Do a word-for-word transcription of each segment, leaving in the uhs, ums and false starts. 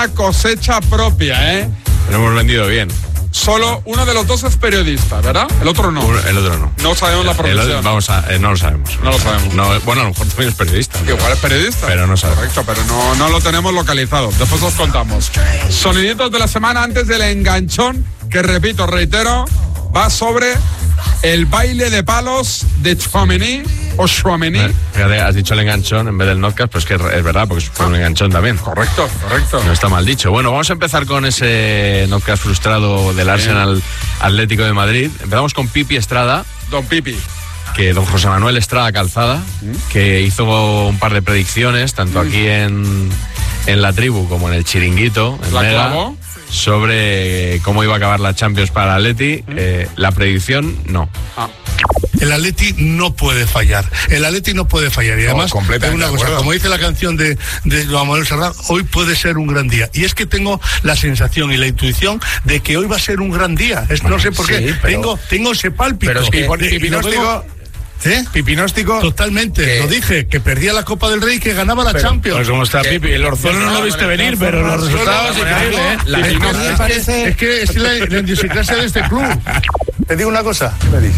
una cosecha propia, ¿eh? Lo hemos vendido bien. Solo uno de los dos es periodista, ¿verdad? El otro no. El otro no. No sabemos la profesión. El, vamos a, eh, no lo sabemos. No lo sabemos. No, bueno, a lo mejor también es periodista. Que igual es periodista. Pero no sabemos. Correcto, pero no, no lo tenemos localizado. Después os contamos. Soniditos de la semana antes del enganchón, que repito, reitero, va sobre el baile de palos de Tchouaméni o Tchouaméni. Eh, fíjate, has dicho el enganchón en vez del notcast, pues que es verdad, porque fue un enganchón también. Correcto, correcto. No está mal dicho. Bueno, vamos a empezar con ese notcast frustrado del Arsenal Atlético de Madrid. Empezamos con Pipi Estrada. Don Pipi. Que don José Manuel Estrada Calzada, que hizo un par de predicciones, tanto aquí en, en La Tribu como en el Chiringuito, en ¿La Mega, clavó? sobre cómo iba a acabar la Champions para Atleti. Eh, la predicción, no. Ah. El Atleti no puede fallar. El Atleti no puede fallar. Y además, no, es una cosa, como dice la canción de, de Joan Manuel Serrat, hoy puede ser un gran día. Y es que tengo la sensación y la intuición de que hoy va a ser un gran día. Es, bueno, no sé por sí, qué. pero, tengo, tengo ese pálpito. Pero es que de, pipinóstico... ¿Eh? Pipinóstico. Totalmente, ¿Qué? Lo dije, que perdía la Copa del Rey y que ganaba la pero, Champions. Pues como está ¿Qué? Pipi, el Orzuelo no lo viste venir, pero los resultados increíbles, ¿eh? La es, que, parece... es que es la, la idiosincrasia de este club. Te digo una cosa,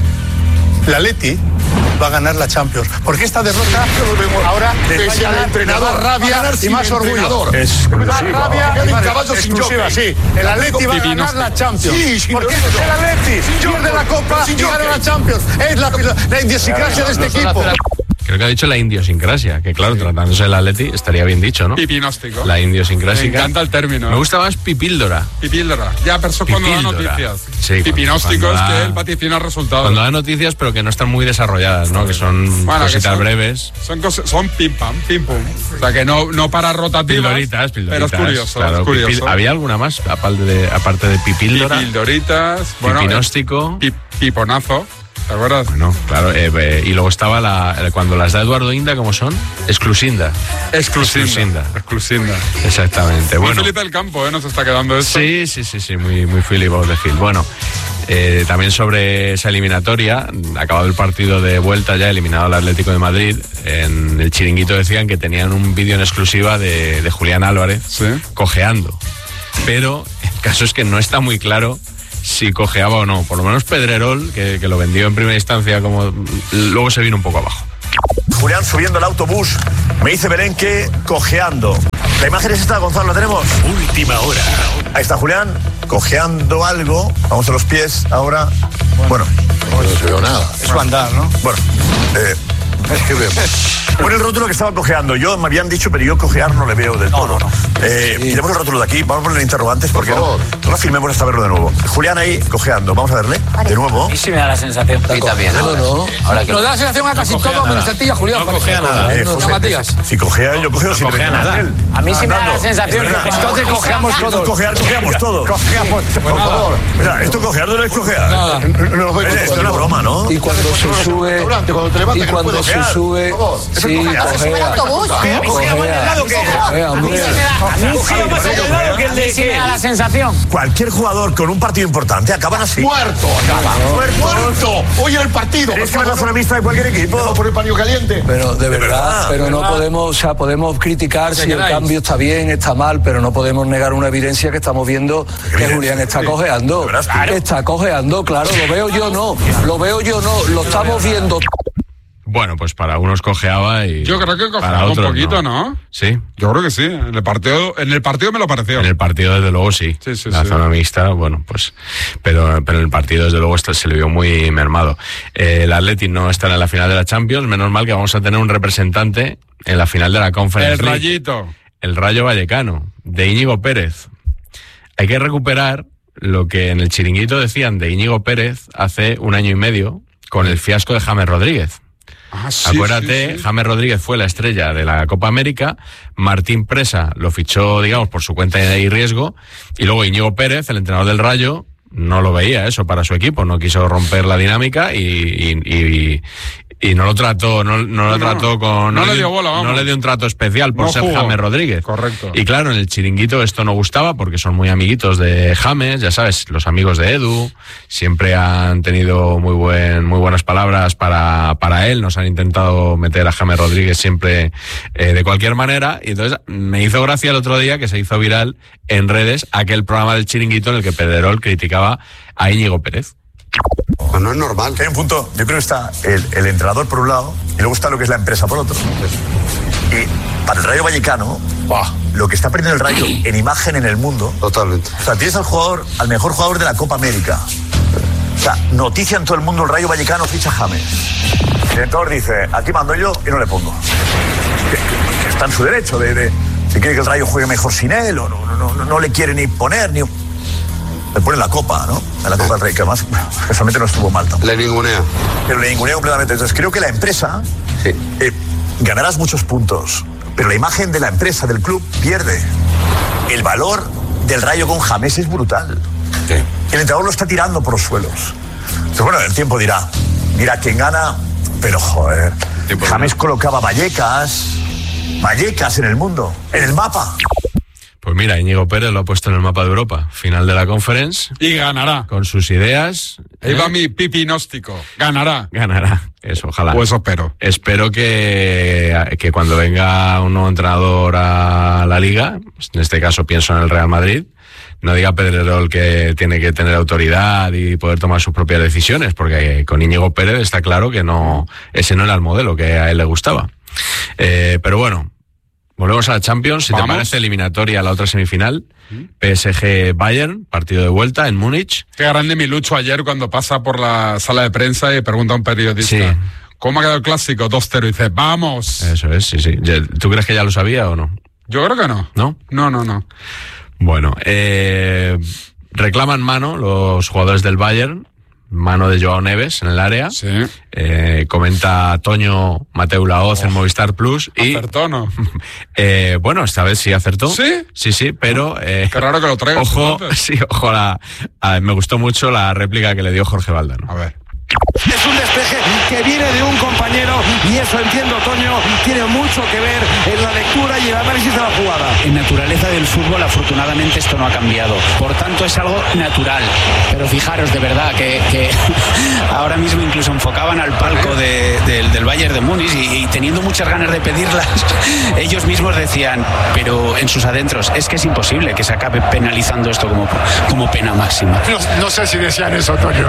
la Atleti va a ganar la Champions, porque esta derrota ahora le va a llenar entrenador rabia y más orgullo. Es más rabia y más exclusiva, sí. El Atleti va a ganar la Champions. Sí, porque el Atleti pierde la Copa y gana la Champions. Es la, la, la idiosincrasia de este equipo. Creo que ha dicho la idiosincrasia, que claro, sí. Tratándose del Atleti estaría bien dicho, ¿no? Pipinóstico. La idiosincrasia. Me encanta el término. Me gusta más pipíldora. Pipíldora. Ya, pero eso cuando da noticias. Sí, Pipinóstico cuando, cuando es da, que él vaticina resultados. Cuando da noticias, pero que no están muy desarrolladas, ¿no? Que son bueno, cositas que son, breves. Son, cosas, son pim pam, pim pum. O sea, que no, no para rotativas. Pildoritas, pildoritas. Pero es curioso, claro, es curioso. Pipil, ¿había alguna más, aparte de, aparte de pipíldora? Pipildoritas. Bueno, pipinóstico. Pip, piponazo. ¿Te acuerdas? Bueno, claro, eh, eh, y luego estaba la cuando las da Eduardo Inda, ¿cómo son? Exclusinda. Exclusinda. Exclusinda. Exactamente. Muy bueno. Felipe del Campo, ¿eh? Nos está quedando esto. Sí, sí, sí, sí, muy, muy Philip of the Field. Bueno, eh, también sobre esa eliminatoria, acabado el partido de vuelta ya, eliminado el Atlético de Madrid, en el Chiringuito decían que tenían un vídeo en exclusiva de, de Julián Álvarez, ¿sí? Cojeando. Pero el caso es que no está muy claro si cojeaba o no. Por lo menos Pedrerol, que, que lo vendió en primera instancia, como luego se vino un poco abajo. Julián subiendo el autobús, me dice Belén que cojeando. La imagen es esta, Gonzalo, ¿la tenemos? Última hora. Ahí está Julián, cojeando algo. Vamos a los pies ahora. Bueno, no, no se veo nada. Es su andar, ¿no? Bueno, eh... es que vemos. Bueno, el rótulo que estaba cojeando. Yo me habían dicho, pero yo cojear no le veo del todo. No, no, no. Eh, sí. Quitemos el rótulo de aquí, vamos a poner interrogantes porque Por favor. no, no filmemos hasta verlo de nuevo. Julián ahí cojeando, vamos a verle de nuevo. Y sí me da la sensación. Sí, también. No, no. Ahora que nos da la sensación a casi no todo menos a ti, Julián. No cojea nada. Eh, José, Matías. Si cojea, yo cojeo sin cojea nada. Él. A mí sí me da la sensación que entonces cojeamos todos. Cojear, cojeamos todos. Cojeamos, por favor. Mira, esto cojear no es cojear. Nada. Esto es una broma, ¿no? Y cuando se sube, y cuando se sube, sí, cojea. Autobús. Cojea. Cojea, hombre. A mí sí me da la sensación. Cualquier jugador con un partido importante acaban así. Muerto, acaba. Muerto. Hoy en el partido. Es que la zona mixta de cualquier equipo. No, por el paño caliente. Pero de, de verdad, verdad, pero de no verdad. podemos, o sea, podemos criticar si el cambio está bien, está mal, pero no podemos negar una evidencia que estamos viendo que Julián está cojeando. Está cojeando, claro, lo veo yo no, lo veo yo no, lo estamos viendo. Bueno, pues para unos cojeaba y yo creo que cojeaba un poquito, ¿no? ¿no? Sí. Yo creo que sí. En el partido, en el partido me lo pareció. En el partido, desde luego, sí. Sí, sí, la sí. zona mixta, bueno, pues. Pero, pero en el partido, desde luego, se le vio muy mermado. Eh, el Atleti no está en la final de la Champions. Menos mal que vamos a tener un representante en la final de la Conference El League. Rayito. El Rayo Vallecano, de Íñigo Pérez. Hay que recuperar lo que en el Chiringuito decían de Íñigo Pérez hace un año y medio con el fiasco de James Rodríguez. Ah, sí, Acuérdate, sí, sí. James Rodríguez fue la estrella de la Copa América, Martín Presa lo fichó, digamos, por su cuenta y riesgo, y luego Íñigo Pérez, el entrenador del Rayo, no lo veía eso para su equipo, no quiso romper la dinámica y, y, y, Y no lo trató, no, no lo No, no. trató con... No No, le le dio bola, vamos. No le dio un trato especial por No ser jugó. James Rodríguez. Correcto. Y claro, en el chiringuito esto no gustaba porque son muy amiguitos de James, ya sabes, los amigos de Edu, siempre han tenido muy buen, muy buenas palabras para, para él, nos han intentado meter a James Rodríguez siempre eh, de cualquier manera, y entonces me hizo gracia el otro día que se hizo viral en redes aquel programa del chiringuito en el que Pedrerol criticaba a Íñigo Pérez. Pues no es normal. Que hay un punto, yo creo que está el, el entrenador por un lado y luego está lo que es la empresa por otro. Y para el Rayo Vallecano, Buah, lo que está perdiendo el Rayo en imagen en el mundo, totalmente. o sea, tienes al jugador, al mejor jugador de la Copa América. O sea, noticia en todo el mundo, el Rayo Vallecano ficha a James. El entrenador dice, aquí mando yo y no le pongo. Que, que- que está en su derecho de, de si quiere que el Rayo juegue mejor sin él o no, no, no, no le quiere ni poner ni... Le ponen la Copa, ¿no? En la Copa del Rey, que además casualmente no estuvo mal tampoco. Le ningunea. Pero le ningunea completamente. Entonces creo que la empresa Sí. eh, ganarás muchos puntos, pero la imagen de la empresa, del club, pierde. El valor del Rayo con James es brutal. Sí. El entrenador lo está tirando por los suelos. Entonces, bueno, el tiempo dirá, dirá quién gana, pero joder, Tiempo James dirá. colocaba Vallecas, Vallecas en el mundo, en el mapa. Pues mira, Íñigo Pérez lo ha puesto en el mapa de Europa, final de la Conference, Y ganará. con sus ideas. Ahí ¿eh? va mi pipinóstico. Ganará. Ganará, eso, ojalá. O eso espero. Espero que, que cuando venga un nuevo entrenador a la Liga, en este caso pienso en el Real Madrid, no diga Pedrerol que tiene que tener autoridad y poder tomar sus propias decisiones, porque con Íñigo Pérez está claro que no, ese no era el modelo que a él le gustaba. Eh, pero bueno, volvemos a la Champions, si Vamos. te parece, eliminatoria a la otra semifinal, P S G Bayern, partido de vuelta en Múnich. Qué grande mi Lucho ayer cuando pasa por la sala de prensa y pregunta a un periodista, Sí. ¿cómo ha quedado el clásico? dos cero. Y dice, ¡vamos! Eso es, sí, sí. Ya- ¿Tú crees que ya lo sabía o no? Yo creo que no. ¿No? No, no, no. Bueno, eh, reclaman mano los jugadores del Bayern, mano de Joao Neves en el área. Sí. Eh, comenta Toño Mateu Laoz en Movistar Plus. Y Acertó, ¿no? eh, bueno, esta vez sí acertó. ¿Sí? Sí, sí, pero... Eh, Qué raro que lo traigas, Ojo, entonces. sí, ojo, la, a- me gustó mucho la réplica que le dio Jorge Valdano. A ver. Es un despeje que viene de un compañero y eso, entiendo, Toño, tiene mucho que ver en la lectura y el análisis de la jugada. En naturaleza del fútbol, afortunadamente, esto no ha cambiado. Por tanto, es algo natural. Pero fijaros, de verdad, que, que ahora mismo incluso enfocaban al palco de- del, del Bayern de Múnich y, y teniendo muchas ganas de pedirlas, ellos mismos decían, pero en sus adentros, es que es imposible que se acabe penalizando esto como, como pena máxima. No, no sé si decían eso, Toño.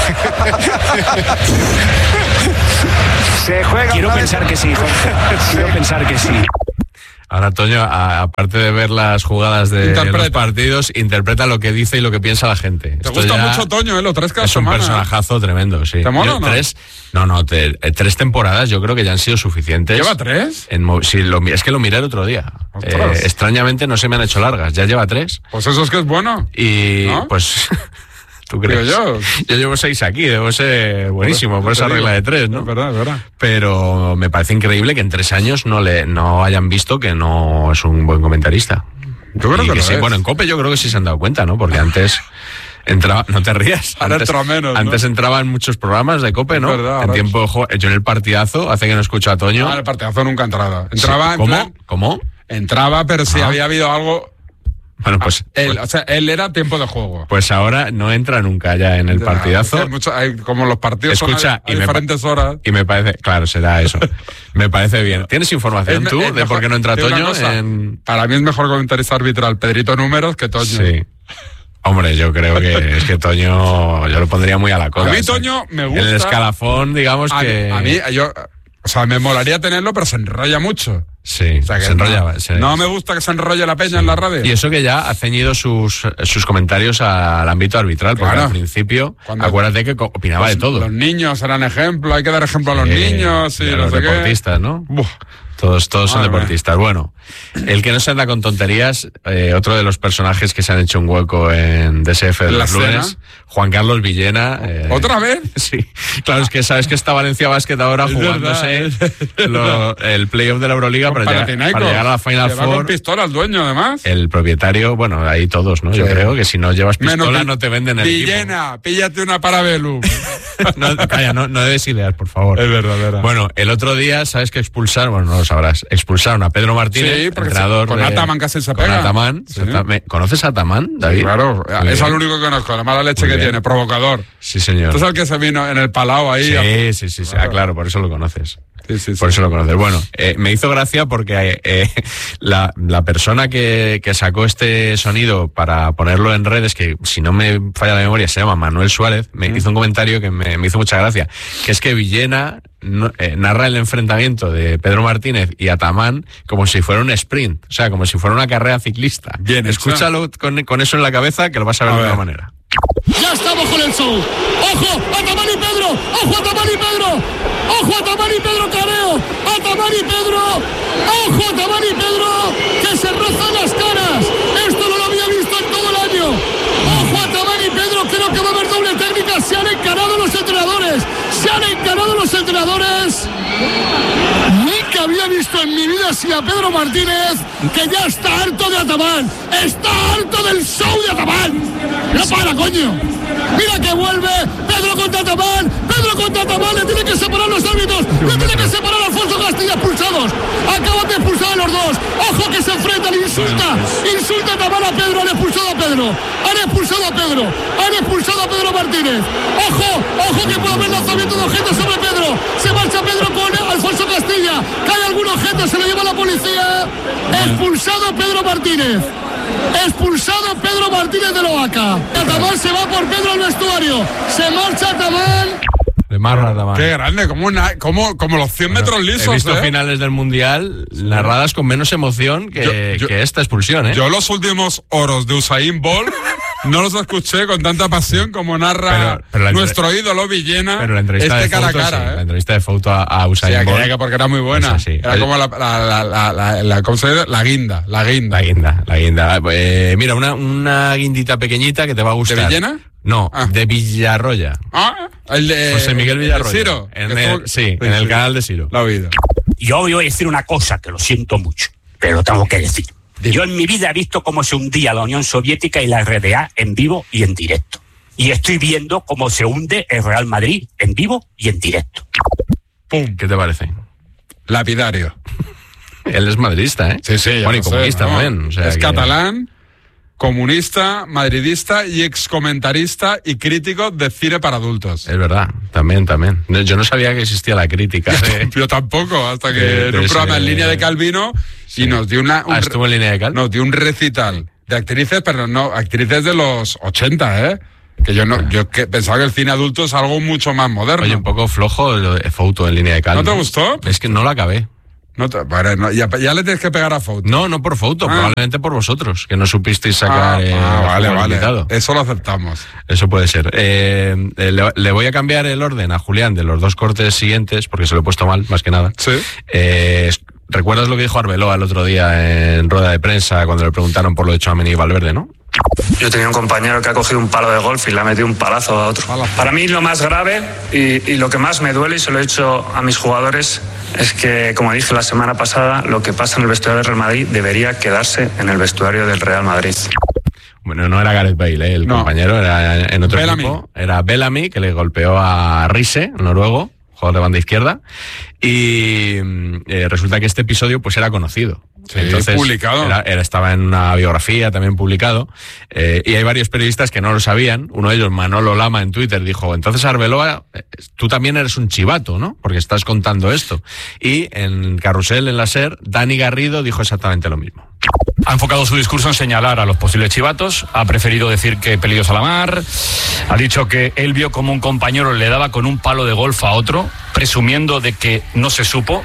Se juega. Quiero pensar que sí, Jorge. Quiero pensar que sí. Ahora, Toño, a- aparte de ver las jugadas de Interpreta. los partidos, interpreta lo que dice y lo que piensa la gente. Te Esto gusta ya mucho Toño, ¿eh? Lo traes cada Es un semana. personajazo tremendo, sí. ¿Te mola Yo- o no? Tres, no, no, te- eh, tres temporadas yo creo que ya han sido suficientes. ¿Lleva tres? En, mo- sí, lo, mi- es que lo miré el otro día. Ostras. Eh, extrañamente no se me han hecho largas, ya lleva tres. Pues eso es que es bueno. Y ¿No? pues... ¿Tú crees? Digo yo. Yo llevo seis aquí, debo ser buenísimo por, Por eso esa te regla digo. de tres, ¿no? Es verdad, es verdad. Pero me parece increíble que en tres años no le no hayan visto que no es un buen comentarista. Yo creo Y que lo sí, es. Bueno, en COPE yo creo que sí se han dado cuenta, ¿no? Porque antes entraba, no te rías. Ahora antes, entra menos, ¿no? antes entraba en muchos programas de COPE, ¿no? Es verdad, en ahora tiempo de juego. Yo en el partidazo, hace que no escucho a Toño. Ah, el partidazo nunca entraba. Entraba Sí. en ¿Cómo? plan- ¿Cómo? Entraba, pero si Ah. había habido algo... Bueno, pues, Él, pues, o sea, él era tiempo de juego. pues ahora no entra nunca ya en el Ya, partidazo. es que hay mucho- hay- como los partidos Escucha, son a, a y me pa- diferentes horas. Y me parece, claro, será eso. Me parece bien. ¿Tienes información Es- tú es de mejor- por qué no entra te digo una Toño? cosa, En... Para mí es mejor comentarista arbitral Pedrito Números que Toño. Sí. Hombre, yo creo que es que Toño, yo lo pondría muy a la cola. A mí ¿sí? Toño me gusta. En el escalafón, digamos A, que... a mí, yo, o sea, me molaría tenerlo, pero se enrolla mucho. Sí, O sea, que se enrollaba. No, se- no me gusta que se enrolle la peña en la radio. Y eso que ya ha ceñido sus, sus comentarios al ámbito arbitral, porque Claro. al principio, Cuando- acuérdate que co- opinaba Los- de todo. Los niños eran ejemplo, hay que dar ejemplo a los Eh, niños y y a no los sé qué. deportistas, ¿no? Buah. Todos, todos son Madre mía. deportistas. Bueno, el que no se anda con tonterías, eh, otro de los personajes que se han hecho un hueco en D S F de ¿En la los lunes, escena? Juan Carlos Villena. eh, ¿Otra vez? Sí, claro, es que sabes que está Valencia Basket ahora Es jugándose verdad, es lo- el playoff de la Euroliga Con para llegar, Panathinaikos. para llegar a la Final Le va con Four. pistola al dueño, además. El propietario, bueno, ahí todos, ¿no? Yo Sí. creo que si no llevas Menos pistola que- no te venden el equipo. Villena, píllate una Parabellum. no, calla, no, no debes idear, por favor. Es verdad, es verdad. Bueno, el otro día, ¿sabes que expulsaron? Bueno, no lo sabrás. Expulsaron a Pedro Martínez, sí, entrenador con de, Ataman casi se pega. Con Ataman. Sí. ¿Conoces a Ataman, David? Sí, claro, Muy es bien. el único que conozco, la mala leche Muy que bien. tiene, provocador. Sí, señor. Tú sabes que se vino en el Palau ahí. Sí, a... sí, sí, sí. Ah, claro, por eso lo conoces. Sí, sí, por sí. eso lo conoces. Bueno, eh, me hizo gracia porque eh, la, la persona que, que sacó este sonido para ponerlo en redes, que si no me falla la memoria se llama Manuel Suárez, me mm. hizo un comentario que me, me hizo mucha gracia, que es que Villena no, eh, narra el enfrentamiento de Pedro Martínez y Ataman como si fuera un sprint, o sea, como si fuera una carrera ciclista. Bien, escúchalo con, con eso en la cabeza que lo vas a ver a de otra manera. Ya estamos con el show. ¡Ojo! ¡Ataman y Pedro! ¡Ojo! ¡Ataman y Pedro! ¡Ojo! ¡Ataman y Pedro Careo! ¡Ataman y Pedro! ¡Ojo! ¡Ataman y Pedro! ¡Que se rozan las caras! ¡Esto no lo había visto en todo el año! ¡Ojo! ¡Ataman y Pedro! Creo que va a haber doble técnica. Se han encarado los entrenadores. Se han encarado los entrenadores. Nunca había visto en mi vida así a Pedro Martínez, que ya está harto de Ataman. Está harto del show de Ataman. ¡No para, coño! ¡Mira que vuelve! ¡Pedro contra Ataman! ¡Pedro contra Ataman! ¡Le tiene que separar los árbitros! ¡Le tiene que separar a Alfonso Castilla! ¡Expulsados! ¡Acaban de expulsar a los dos! ¡Ojo que se enfrentan! ¡Insulta! ¡Insulta Ataman a Pedro! ¡Han expulsado a Pedro! ¡Han expulsado a Pedro! ¡Han expulsado a Pedro Martínez! ¡Ojo! ¡Ojo que puede haber lanzamiento de objetos sobre Pedro! ¡Se marcha Pedro con Alfonso Castilla! ¡Cae algún objeto! ¡Se lo lleva la policía! ¡Expulsado Pedro Martínez! Expulsado Pedro Martínez de Loaca. Ataman se va por Pedro al vestuario. Se marcha Ataman. De marra, Ataman. Qué grande, como, una, como, como los cien bueno, metros lisos. He visto ¿eh? finales del Mundial narradas con menos emoción que, yo, yo, que esta expulsión. ¿eh? Yo los últimos oros de Usain Bolt no los escuché con tanta pasión como narra pero, pero nuestro ídolo Villena. Pero la entrevista este de cara foto, a cara. Sí, ¿eh? La entrevista de foto a, a Usain sí, Bolt. Que, porque era muy buena. Sí. Era El, como la, la, la, la, la, la, ¿cómo se dice? La guinda, la guinda. La guinda, la guinda. Eh, mira, una, una guindita pequeñita que te va a gustar. ¿De Villena? No, ah. de Villarroya. Ah, el de José Miguel Villarroya. ¿El Ciro? En el, sí, sí, en el canal de Ciro. La he oído. Yo voy a decir una cosa que lo siento mucho, pero lo tengo que decir. Yo en mi vida he visto cómo se hundía la Unión Soviética y la R D A en vivo y en directo. Y estoy viendo cómo se hunde el Real Madrid en vivo y en directo. ¡Pum! ¿Qué te parece? Lapidario. Él es madridista, ¿eh? Sí, sí. Bueno, y sé, comunista ¿no? también. O sea, es que... catalán, comunista, madridista y excomentarista y crítico de cine para adultos. Es verdad, también, también. Yo no sabía que existía la crítica. De... Yo tampoco, hasta que de, en un programa ese... en línea de Calvino sí. y nos dio una... Un... Ah, ¿estuvo en línea de Cal? Nos dio un recital de actrices, pero no, actrices de los ochenta, ¿eh? Que yo no, yo que pensaba que el cine adulto es algo mucho más moderno. Oye, un poco flojo el Fouto en línea de Cal. ¿No te gustó? Es que no lo acabé. No te, vale, no, ya, ya le tienes que pegar a Fouto. No, no por Fouto, ah. probablemente por vosotros, que no supisteis sacar ah, eh, ah, vale, vale. Invitado. Eso lo aceptamos. Eso puede ser. Eh, le, le voy a cambiar el orden a Julián de los dos cortes siguientes, porque se lo he puesto mal, más que nada. Sí. Eh, ¿Recuerdas lo que dijo Arbeloa el otro día en rueda de prensa cuando le preguntaron por lo de Tchouaméni y Valverde, no? Yo tenía un compañero que ha cogido un palo de golf y le ha metido un palazo a otro. Para mí lo más grave y, y lo que más me duele, y se lo he dicho a mis jugadores, es que, como dije la semana pasada, lo que pasa en el vestuario del Real Madrid debería quedarse en el vestuario del Real Madrid. Bueno, no era Gareth Bale, ¿eh? el no. compañero, era en otro Bellamy. equipo. Era Bellamy, que le golpeó a Riise, el noruego, jugador de banda izquierda, y eh, resulta que este episodio pues era conocido. Sí, entonces publicado. Era, era, estaba en una biografía también publicado, eh, y hay varios periodistas que no lo sabían. Uno de ellos, Manolo Lama, en Twitter dijo: entonces Arbeloa, tú también eres un chivato, ¿no? Porque estás contando esto. Y en Carrusel, en la SER, Dani Garrido dijo exactamente lo mismo. Ha enfocado su discurso en señalar a los posibles chivatos, ha preferido decir que pelillos a la mar, ha dicho que él vio como un compañero le daba con un palo de golf a otro, presumiendo de que no se supo,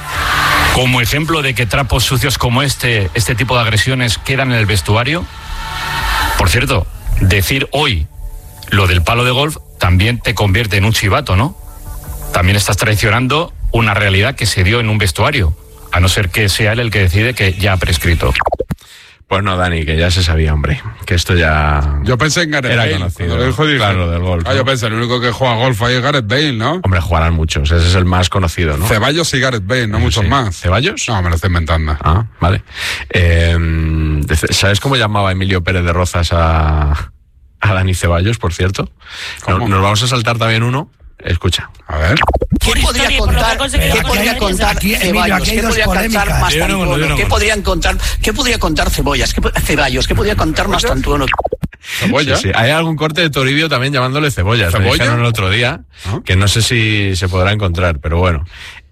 como ejemplo de que trapos sucios como este, este tipo de agresiones quedan en el vestuario. Por cierto, decir hoy lo del palo de golf también te convierte en un chivato, ¿no? También estás traicionando una realidad que se dio en un vestuario, a no ser que sea él el que decide que ya ha prescrito. Pues no, Dani, que ya se sabía, hombre, que esto ya... Yo pensé en Gareth era Bale. Conocido. Lo dijo, dije, claro, del golf. Ah, ¿no? Yo pensé, el único que juega golf ahí es Gareth Bale, ¿no? Hombre, jugarán muchos, ese es el más conocido, ¿no? Ceballos y Gareth Bale, no sí, muchos sí. más. ¿Ceballos? No, me lo estoy inventando. Ah, vale. Eh, ¿Sabes cómo llamaba Emilio Pérez de Rozas a, a Dani Ceballos, por cierto? No, nos vamos a saltar también uno, Escucha. A ver. ¿Qué podría contar, ¿qué podría contar Ceballos? ¿Qué podría contar Mastantuono? ¿Qué podrían contar, qué podría contar Cebollas? ¿Qué, Ceballos? ¿Qué podría contar Mastantuono? ¿Cebolla? Sí, sí. Hay algún corte de Toribio también llamándole Cebollas. ¿Cebolla? Me dijeron el otro día, ¿Ah? que no sé si se podrá encontrar, pero bueno.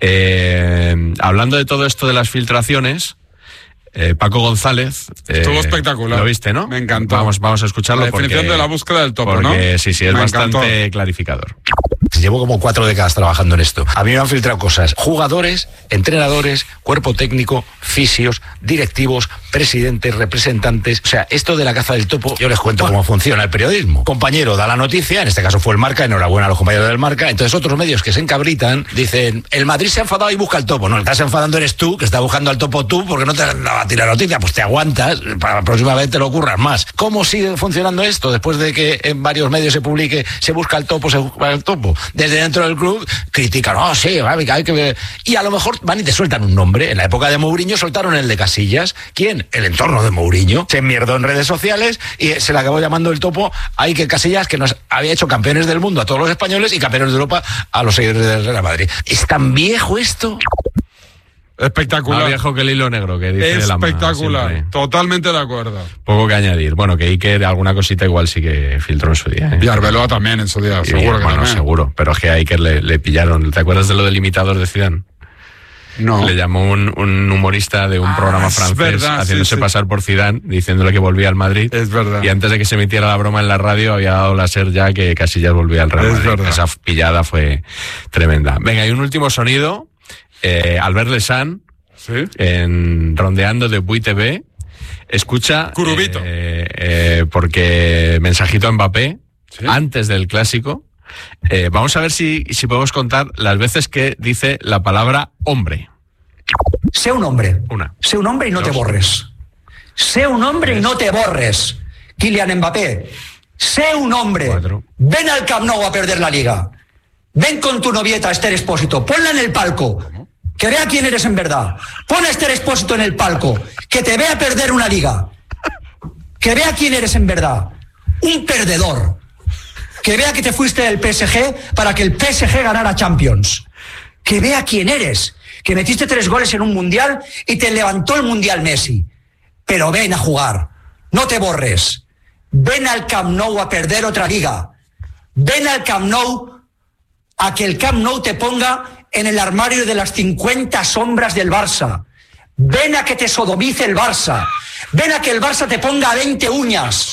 Eh, hablando de todo esto de las filtraciones, eh, Paco González... Eh, Estuvo espectacular. Lo viste, ¿no? Me encantó. Vamos, vamos a escucharlo. La definición porque, de la búsqueda del topo, porque, ¿no? Sí, sí, es Me bastante encantó. clarificador. Llevo como cuatro décadas trabajando en esto. A mí me han filtrado cosas. Jugadores, entrenadores, cuerpo técnico, fisios, directivos, presidentes, representantes. O sea, esto de la caza del topo, yo les cuento cómo funciona el periodismo. Compañero da la noticia, en este caso fue el Marca, enhorabuena a los compañeros del Marca. Entonces otros medios que se encabritan dicen, el Madrid se ha enfadado y busca el topo. No, el que estás enfadando eres tú, que estás buscando al topo tú, porque no te va a tirar la noticia. Pues te aguantas, para la próxima vez te lo ocurras más. ¿Cómo sigue funcionando esto? Después de que en varios medios se publique, se busca el topo, se busca el topo. Desde dentro del club critican, oh sí, hay que ver. Y a lo mejor van y te sueltan un nombre. En la época de Mourinho soltaron el de Casillas. ¿Quién? El entorno de Mourinho. Se enmierdó en redes sociales y se le acabó llamando el topo a Iker Casillas, que nos había hecho campeones del mundo a todos los españoles y campeones de Europa a los seguidores del Real Madrid. ¿Es tan viejo esto? Espectacular. Más viejo que el hilo negro, que dice la mano. Espectacular. Totalmente de acuerdo. Poco que añadir. Bueno, que Iker alguna cosita igual sí que filtró en su día. ¿eh? Y Arbeloa también en su día, y, seguro que bueno, también. seguro. Pero es que a Iker le, le pillaron. ¿Te acuerdas de lo del imitador de Zidane? No. Le llamó un, un humorista de un ah, programa francés verdad, haciéndose sí, sí. pasar por Zidane, diciéndole que volvía al Madrid. Es verdad. Y antes de que se emitiera la broma en la radio había dado la ser ya que Casillas volvía al Real Es Madrid. verdad. Esa pillada fue tremenda. Venga, y un último sonido. Eh, Albert Lesan, ¿sí? en Rondeando de Bui T V, escucha Curubito. Eh, eh, porque mensajito a Mbappé, ¿sí? Antes del clásico. Eh, vamos a ver si, si podemos contar las veces que dice la palabra hombre. Sé un hombre. Una. Sé un hombre y no Dos. te borres. Sé un hombre Tres. y no te borres. Kylian Mbappé. Sé un hombre. Cuatro. Ven al Camp Nou a perder la liga. Ven con tu novieta Esther Expósito. Ponla en el palco. Que vea quién eres en verdad. Pon a Esther Expósito en el palco. Que te vea perder una liga. Que vea quién eres en verdad. Un perdedor. Que vea que te fuiste del P S G para que el P S G ganara Champions. Que vea quién eres. Que metiste tres goles en un mundial y te levantó el mundial Messi. Pero ven a jugar. No te borres. Ven al Camp Nou a perder otra liga. Ven al Camp Nou a que el Camp Nou te ponga en el armario de las cincuenta sombras del Barça. Ven a que te sodomice el Barça. Ven a que el Barça te ponga veinte uñas.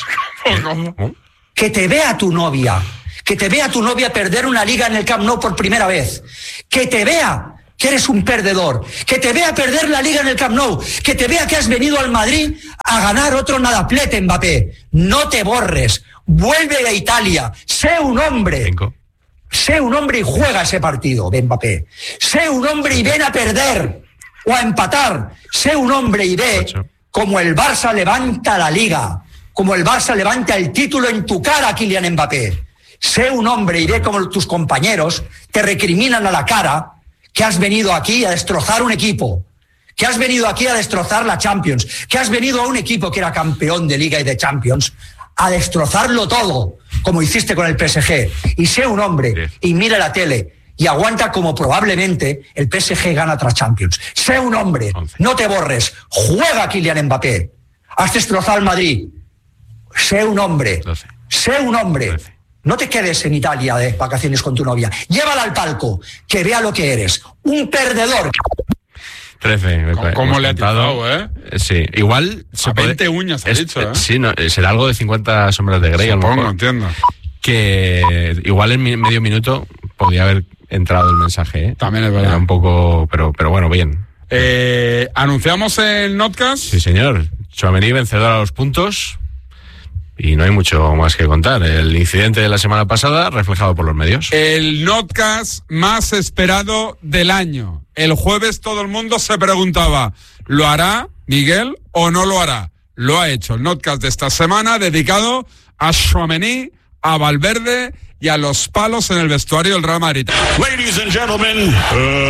Que te vea tu novia. Que te vea tu novia perder una liga en el Camp Nou por primera vez. Que te vea que eres un perdedor. Que te vea perder la liga en el Camp Nou. Que te vea que has venido al Madrid a ganar otro nadaplete, Mbappé. No te borres. Vuelve a Italia. Sé un hombre. Cinco. Sé un hombre y juega ese partido, Mbappé. Sé un hombre y ven a perder o a empatar. Sé un hombre y ve Ocho. como el Barça levanta la liga, como el Barça levanta el título en tu cara, Kylian Mbappé. Sé un hombre y ve como tus compañeros te recriminan a la cara que has venido aquí a destrozar un equipo, que has venido aquí a destrozar la Champions, que has venido a un equipo que era campeón de Liga y de Champions a destrozarlo todo, como hiciste con el P S G. Y sé un hombre y mira la tele y aguanta como probablemente el P S G gana otra Champions. Sé un hombre, no te borres, juega Kylian Mbappé. Has destrozado al Madrid. Sé un hombre, sé un hombre. No te quedes en Italia de vacaciones con tu novia. Llévala al palco, que vea lo que eres. Un perdedor. trece. ¿Cómo, cómo le ha tirado, eh? Sí, igual... Se a veinte uñas ha es, dicho, ¿eh? Sí, no, será algo de cincuenta sombras de Grey. Supongo, a lo mejor. entiendo. Que igual en mi- medio minuto podía haber entrado el mensaje, ¿eh? También es verdad. Era un poco... Pero, pero bueno, bien. Eh, ¿Anunciamos el Notcast? Sí, señor. Tchouaméni vencedor a los puntos. Y no hay mucho más que contar. El incidente de la semana pasada reflejado por los medios. El Notcast más esperado del año. El jueves todo el mundo se preguntaba, ¿lo hará Miguel o no lo hará? Lo ha hecho. El Notcast de esta semana dedicado a Tchouaméni, a Valverde y a los palos en el vestuario del Real Madrid. Ladies and gentlemen, uh...